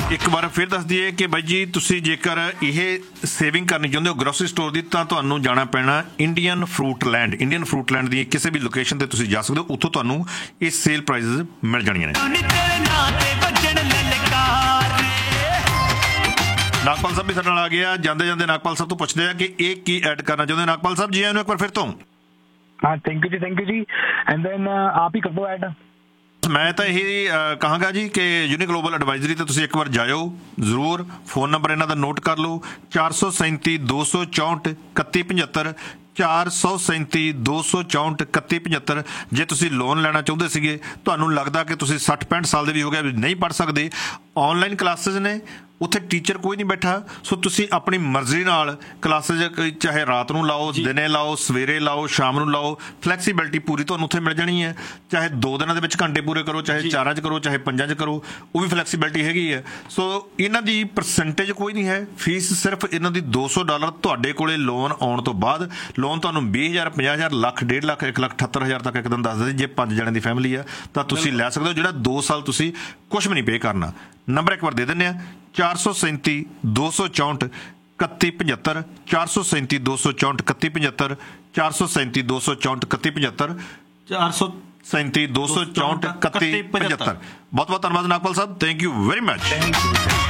ਇੱਕ ਵਾਰ ਫਿਰ ਦੱਸ ਦਈਏ ਕਿ ਬਾਈ ਜੀ ਤੁਸੀਂ ਜੇਕਰ ਇਹ ਸੇਵਿੰਗ ਕਰਨੀ ਚਾਹੁੰਦੇ ਹੋ ਗਰੋਸਰੀ ਸਟੋਰ ਦੀ ਤਾਂ ਤੁਹਾਨੂੰ ਜਾਣਾ ਪੈਣਾ ਇੰਡੀਅਨ ਫਰੂਟ ਲੈਂਡ ਦੀ ਕਿਸੇ ਵੀ ਲੋਕੇਸ਼ਨ ਤੇ ਤੁਸੀਂ ਜਾ ਸਕਦੇ ਹੋ। ਉੱਥੋਂ ਤੁਹਾਨੂੰ ਇਹ ਸੇਲ ਪ੍ਰਾਈਸਿਸ ਮਿਲ ਜਾਣੀਆਂ ਨੇ। ਨਾਗਪਾਲ ਸਾਹਿਬ ਵੀ ਸਾਡੇ ਨਾਲ ਆ ਗਿਆ। ਜਾਂਦੇ ਜਾਂਦੇ ਨਾਗਪਾਲ ਸਾਹਿਬ ਤੋਂ ਪੁੱਛਦੇ ਆ ਕਿ ਇਹ ਕੀ ਐਡ ਕਰਨਾ ਚਾਹੁੰਦੇ। ਨਾਗਪਾਲ ਸਾਹਿਬ ਜੀ ਆਇਆਂ ਨੂੰ ਇੱਕ ਵਾਰ ਫਿਰ ਤੋਂ। हाँ thank you ji and then आप ही कर दो ऐड। ਮੈਂ ਤਾਂ ਇਹ ਕਹਾਂਗਾ ਜੀ ਕਿ ਯੂਨੀ ਗਲੋਬਲ ਐਡਵਾਈਜ਼ਰੀ ਤੇ ਤੁਸੀਂ ਇੱਕ ਵਾਰ ਜਾਇਓ ਜ਼ਰੂਰ। ਫੋਨ ਨੰਬਰ ਇਹਨਾਂ ਦਾ ਨੋਟ ਕਰ ਲਓ 437 264 3175 437 264 3175। ਜੇ ਤੁਸੀਂ ਲੋਨ ਲੈਣਾ ਚਾਹੁੰਦੇ ਸੀਗੇ, ਤੁਹਾਨੂੰ ਲੱਗਦਾ ਕਿ ਤੁਸੀਂ 60-65 ਸਾਲ ਦੇ ਵੀ ਹੋ ਗਏ, ਨਹੀਂ ਪੜ੍ਹ ਸਕਦੇ, ਆਨਲਾਈਨ ਕਲਾਸਿਸ ਨੇ, ਉੱਥੇ ਟੀਚਰ ਕੋਈ ਨਹੀਂ ਬੈਠਾ, ਸੋ ਤੁਸੀਂ ਆਪਣੀ ਮਰਜ਼ੀ ਨਾਲ ਕਲਾਸਿਸ ਚਾਹੇ ਰਾਤ ਨੂੰ ਲਾਓ, ਦਿਨੇ ਲਾਓ, ਸਵੇਰੇ ਲਾਓ, ਸ਼ਾਮ ਨੂੰ ਲਾਓ, ਫਲੈਕਸੀਬਿਲਿਟੀ ਪੂਰੀ ਤੁਹਾਨੂੰ ਉੱਥੇ ਮਿਲ ਜਾਣੀ ਹੈ। ਚਾਹੇ 2 ਦਿਨਾਂ ਦੇ ਵਿੱਚ ਘੰਟੇ ਪੂਰੇ ਕਰੋ, ਚਾਹੇ 4 'ਚ ਕਰੋ, ਚਾਹੇ 5 'ਚ ਕਰੋ, ਉਹ ਵੀ ਫਲੈਕਸੀਬਿਲਿਟੀ ਹੈਗੀ ਹੈ। ਸੋ ਇਹਨਾਂ ਦੀ ਪਰਸੈਂਟੇਜ ਕੋਈ ਨਹੀਂ ਹੈ, ਫੀਸ ਸਿਰਫ ਇਹਨਾਂ ਦੀ $200 ਤੁਹਾਡੇ ਕੋਲੇ ਲੋਨ ਆਉਣ ਤੋਂ ਬਾਅਦ। ਲੋਨ ਤੁਹਾਨੂੰ 20,000 50,000 ਲੱਖ 1.5 ਲੱਖ 1,78,000 ਤੱਕ ਇੱਕ ਦਿਨ ਦੱਸਦੇ ਜੇ 5 ਜਣਿਆਂ ਦੀ ਫੈਮਿਲੀ ਆ ਤਾਂ ਤੁਸੀਂ ਲੈ ਸਕਦੇ ਹੋ, ਜਿਹੜਾ 2 ਸਾਲ ਤੁਸੀਂ ਕੁਛ ਵੀ ਨਹੀਂ ਪੇ ਕਰਨਾ। ਨੰਬਰ ਇੱਕ ਵਾਰ ਦੇ ਦਿੰਦੇ ਆ 437 264 3175 437 264 3175 437 264 3175 437 264 3175। ਬਹੁਤ ਬਹੁਤ ਧੰਨਵਾਦ ਨਾਗਪਾਲ ਸਾਹਿਬ, ਥੈਂਕ ਯੂ ਵੈਰੀ ਮਚ।